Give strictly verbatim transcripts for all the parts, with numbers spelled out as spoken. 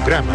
programa.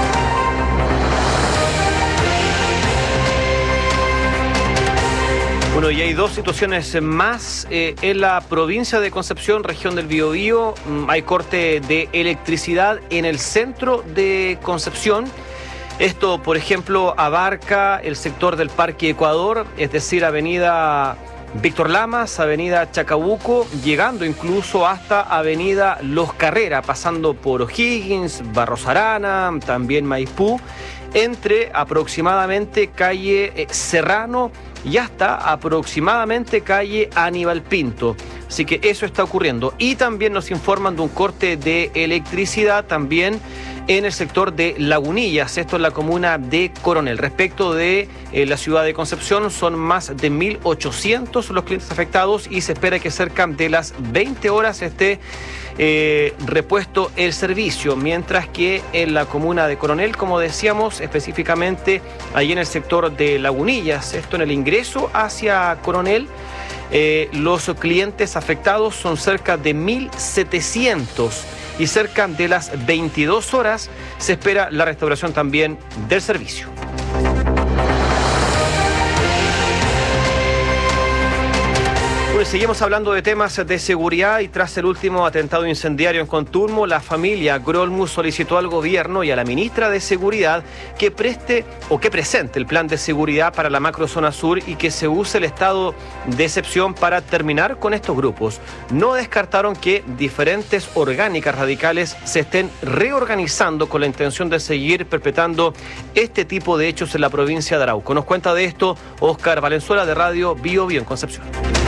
Bueno, y hay dos situaciones más eh, en la provincia de Concepción, región del Biobío. Hay corte de electricidad en el centro de Concepción. Esto, por ejemplo, abarca el sector del Parque Ecuador, es decir, avenida Víctor Lamas, avenida Chacabuco, llegando incluso hasta avenida Los Carrera, pasando por O'Higgins, Barros Arana, también Maipú, entre aproximadamente calle eh, Serrano y hasta aproximadamente calle Aníbal Pinto. Así que eso está ocurriendo. Y también nos informan de un corte de electricidad también en el sector de Lagunillas, esto en la comuna de Coronel. Respecto de eh, la ciudad de Concepción, son más de mil ochocientos los clientes afectados y se espera que cerca de las veinte horas esté eh, repuesto el servicio, mientras que en la comuna de Coronel, como decíamos, específicamente ahí en el sector de Lagunillas, esto en el ingreso hacia Coronel, eh, los clientes afectados son cerca de mil setecientos. Y cerca de las veintidós horas se espera la restauración también del servicio. Pues seguimos hablando de temas de seguridad y tras el último atentado incendiario en Contulmo, la familia Grolmus solicitó al gobierno y a la ministra de Seguridad que preste o que presente el plan de seguridad para la macrozona sur y que se use el estado de excepción para terminar con estos grupos. No descartaron que diferentes orgánicas radicales se estén reorganizando con la intención de seguir perpetrando este tipo de hechos en la provincia de Arauco. Nos cuenta de esto Óscar Valenzuela de Radio Bio Bio en Concepción.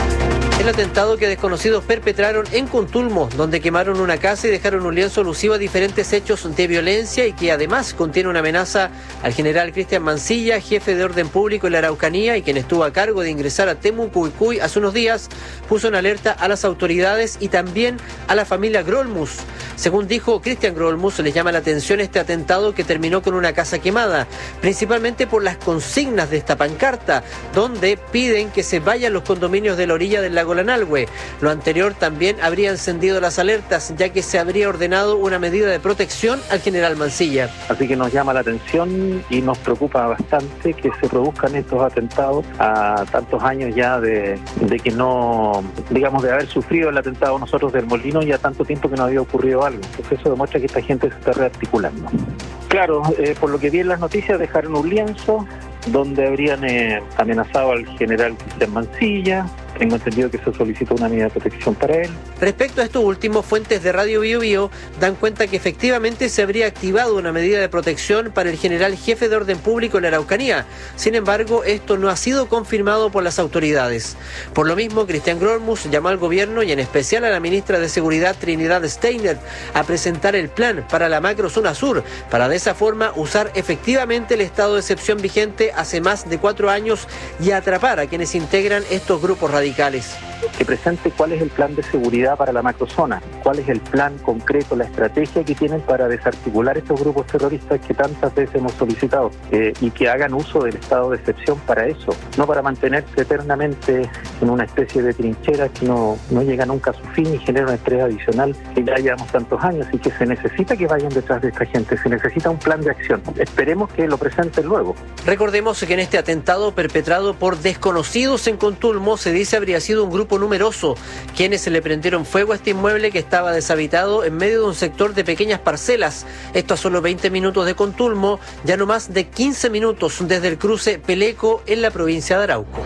El atentado que desconocidos perpetraron en Contulmo, donde quemaron una casa y dejaron un lienzo alusivo a diferentes hechos de violencia y que además contiene una amenaza al general Cristian Mancilla, jefe de orden público en la Araucanía y quien estuvo a cargo de ingresar a Temucuicui hace unos días, puso en alerta a las autoridades y también a la familia Grolmus. Según dijo Cristian Grolmus, les llama la atención este atentado que terminó con una casa quemada, principalmente por las consignas de esta pancarta, donde piden que se vayan los condominios de la orilla del lago Lanalhue. Lo anterior también habría encendido las alertas, ya que se habría ordenado una medida de protección al general Mancilla. Así que nos llama la atención y nos preocupa bastante que se produzcan estos atentados a tantos años ya de, de que no, digamos, de haber sufrido el atentado nosotros del Molino, ya tanto tiempo que no había ocurrido algo. Entonces eso demuestra que esta gente se está rearticulando. Claro, eh, por lo que vi en las noticias, dejaron un lienzo donde habrían eh, amenazado al general Cristian Mancilla. Tengo entendido que se solicitó una medida de protección para él. Respecto a estos últimos, fuentes de Radio Bio Bio dan cuenta que efectivamente se habría activado una medida de protección para el general jefe de orden público en la Araucanía. Sin embargo, esto no ha sido confirmado por las autoridades. Por lo mismo, Cristian Grolmus llamó al gobierno y en especial a la ministra de Seguridad Trinidad Steiner a presentar el plan para la macrozona sur, para de esa forma usar efectivamente el estado de excepción vigente hace más de cuatro años y atrapar a quienes integran estos grupos radicales. Que presente cuál es el plan de seguridad para la macrozona, cuál es el plan concreto, la estrategia que tienen para desarticular estos grupos terroristas que tantas veces hemos solicitado eh, y que hagan uso del estado de excepción para eso, no para mantenerse eternamente en una especie de trinchera que no, no llega nunca a su fin y genera un estrés adicional que ya llevamos tantos años y que se necesita que vayan detrás de esta gente, se necesita un plan de acción. Esperemos que lo presenten luego. Recordemos que en este atentado perpetrado por desconocidos en Contulmo se dice habría sido un grupo numeroso, quienes se le prendieron fuego a este inmueble que estaba deshabitado en medio de un sector de pequeñas parcelas. Esto a solo veinte minutos de Contulmo, ya no más de quince minutos desde el cruce Peleco en la provincia de Arauco.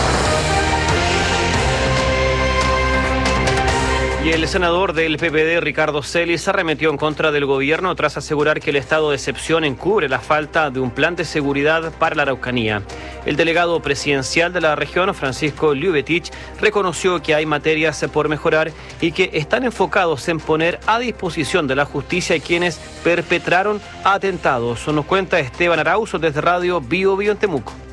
Y el senador del P P D, Ricardo Celis, arremetió en contra del gobierno tras asegurar que el estado de excepción encubre la falta de un plan de seguridad para la Araucanía. El delegado presidencial de la región, Francisco Ljubetich, reconoció que hay materias por mejorar y que están enfocados en poner a disposición de la justicia a quienes perpetraron atentados. Nos cuenta Esteban Arauzo desde Radio Bio Bio en Temuco.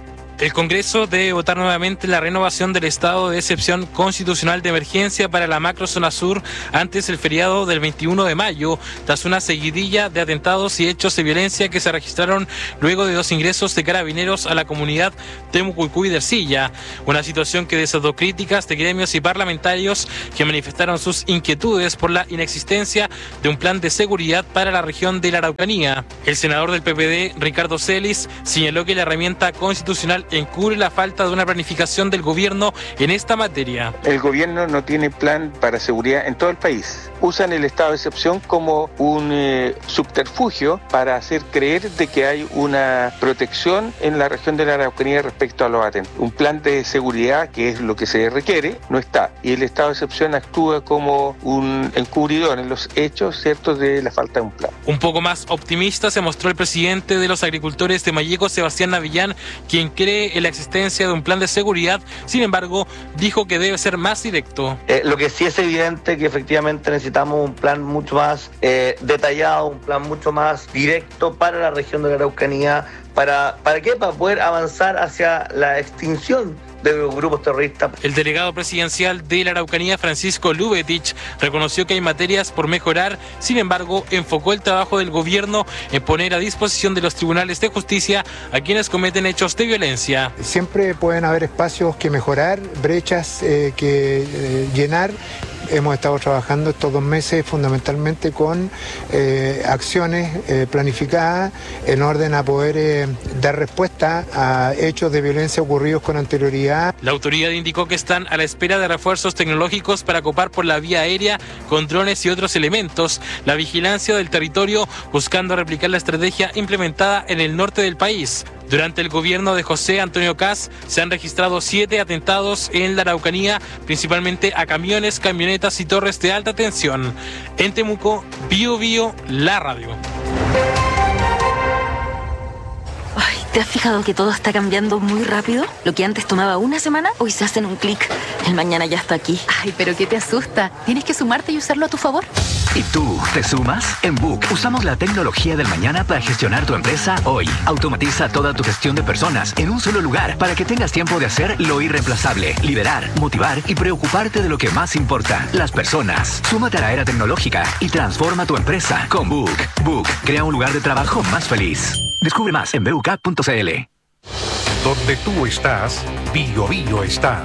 El Congreso debe votar nuevamente la renovación del estado de excepción constitucional de emergencia para la macrozona sur antes del feriado del veintiuno de mayo, tras una seguidilla de atentados y hechos de violencia que se registraron luego de dos ingresos de carabineros a la comunidad de Mucuicú y de Ercilla. Una situación que desató críticas de gremios y parlamentarios que manifestaron sus inquietudes por la inexistencia de un plan de seguridad para la región de la Araucanía. El senador del P P D, Ricardo Celis, señaló que la herramienta constitucional encubre la falta de una planificación del gobierno en esta materia. El gobierno no tiene plan para seguridad en todo el país. Usan el estado de excepción como un eh, subterfugio para hacer creer de que hay una protección en la región de la Araucanía respecto a los atentados. Un plan de seguridad, que es lo que se requiere, no está. Y el estado de excepción actúa como un encubridor en los hechos, ¿cierto?, de la falta de un plan. Un poco más optimista se mostró el presidente de los agricultores de Malleco, Sebastián Navillán, quien cree en la existencia de un plan de seguridad. Sin embargo, dijo que debe ser más directo. Eh, lo que sí es evidente que efectivamente necesitamos un plan mucho más eh, detallado, un plan mucho más directo para la región de la Araucanía. ¿Para, para qué? Para poder avanzar hacia la extinción de los grupos terroristas. El delegado presidencial de la Araucanía, Francisco Lubetich, reconoció que hay materias por mejorar. Sin embargo, enfocó el trabajo del gobierno en poner a disposición de los tribunales de justicia a quienes cometen hechos de violencia. Siempre pueden haber espacios que mejorar, brechas eh, que eh, llenar. Hemos estado trabajando estos dos meses fundamentalmente con eh, acciones eh, planificadas en orden a poder eh, dar respuesta a hechos de violencia ocurridos con anterioridad. La autoridad indicó que están a la espera de refuerzos tecnológicos para copar por la vía aérea con drones y otros elementos la vigilancia del territorio, buscando replicar la estrategia implementada en el norte del país. Durante el gobierno de José Antonio Kast se han registrado siete atentados en la Araucanía, principalmente a camiones, camionetas y torres de alta tensión. En Temuco, Bio Bio, la radio. Ay, ¿te has fijado que todo está cambiando muy rápido? Lo que antes tomaba una semana, hoy se hace en un clic. El mañana ya está aquí. Ay, pero ¿qué te asusta? Tienes que sumarte y usarlo a tu favor. ¿Y tú te sumas? En Book usamos la tecnología del mañana para gestionar tu empresa hoy. Automatiza toda tu gestión de personas en un solo lugar para que tengas tiempo de hacer lo irreemplazable, liderar, motivar y preocuparte de lo que más importa, las personas. Súmate a la era tecnológica y transforma tu empresa con Book. Book crea un lugar de trabajo más feliz. Descubre más en b u k punto c l. Donde tú estás, Bio Bio está.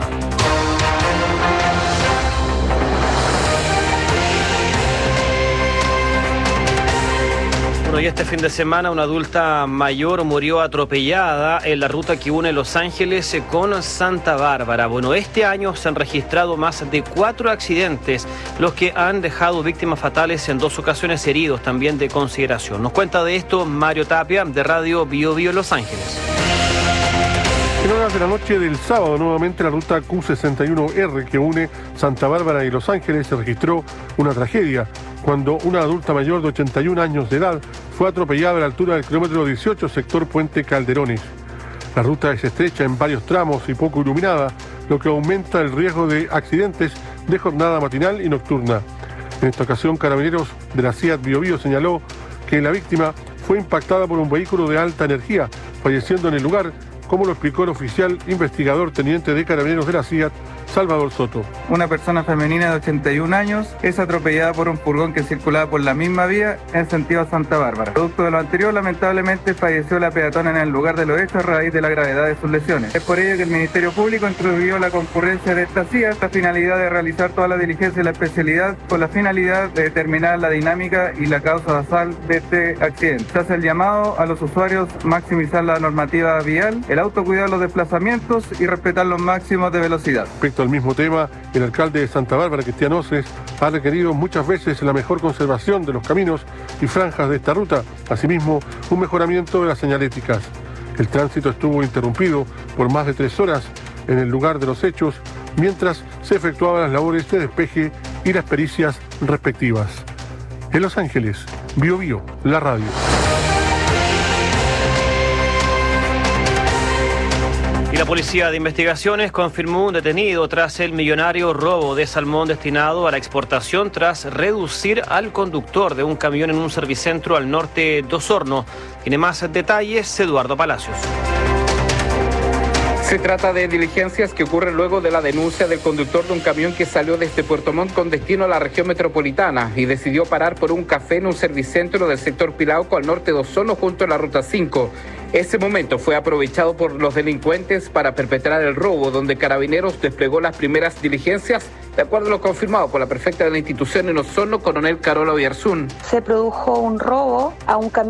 Bueno, y este fin de semana una adulta mayor murió atropellada en la ruta que une Los Ángeles con Santa Bárbara. Bueno, este año se han registrado más de cuatro accidentes, los que han dejado víctimas fatales en dos ocasiones, heridos también de consideración. Nos cuenta de esto Mario Tapia, de Radio Bio Bio Los Ángeles. En horas de la noche del sábado, nuevamente la ruta Q sesenta y uno R que une Santa Bárbara y Los Ángeles se registró una tragedia cuando una adulta mayor de ochenta y un años de edad fue atropellada a la altura del kilómetro dieciocho, sector Puente Calderones. La ruta es estrecha en varios tramos y poco iluminada, lo que aumenta el riesgo de accidentes de jornada matinal y nocturna. En esta ocasión, Carabineros de la C I A T Bio Bio señaló que la víctima fue impactada por un vehículo de alta energía, falleciendo en el lugar, como lo explicó el oficial investigador teniente de Carabineros de la C I A T, Salvador Soto. Una persona femenina de ochenta y un años es atropellada por un furgón que circulaba por la misma vía en sentido a Santa Bárbara. Producto de lo anterior, lamentablemente falleció la peatona en el lugar de los hechos a raíz de la gravedad de sus lesiones. Es por ello que el Ministerio Público instruyó la concurrencia de esta C I A T, la finalidad de realizar toda la diligencia y la especialidad con la finalidad de determinar la dinámica y la causa basal de este accidente. Se hace el llamado a los usuarios maximizar la normativa vial, el autocuidar los desplazamientos y respetar los máximos de velocidad. Respecto al mismo tema, el alcalde de Santa Bárbara, Cristian Oces, ha requerido muchas veces la mejor conservación de los caminos y franjas de esta ruta, asimismo un mejoramiento de las señaléticas. El tránsito estuvo interrumpido por más de tres horas en el lugar de los hechos, mientras se efectuaban las labores de despeje y las pericias respectivas. En Los Ángeles, Bio Bio, la radio. Y la Policía de Investigaciones confirmó un detenido tras el millonario robo de salmón destinado a la exportación tras reducir al conductor de un camión en un servicentro al norte de Osorno. Tiene más detalles Eduardo Palacios. Se trata de diligencias que ocurren luego de la denuncia del conductor de un camión que salió desde Puerto Montt con destino a la región metropolitana y decidió parar por un café en un servicentro del sector Pilauco al norte de Osorno junto a la ruta cinco. Ese momento fue aprovechado por los delincuentes para perpetrar el robo, donde Carabineros desplegó las primeras diligencias, de acuerdo a lo confirmado por la prefecta de la institución en Osorno, coronel Carola Oyarzún. Se produjo un robo a un camión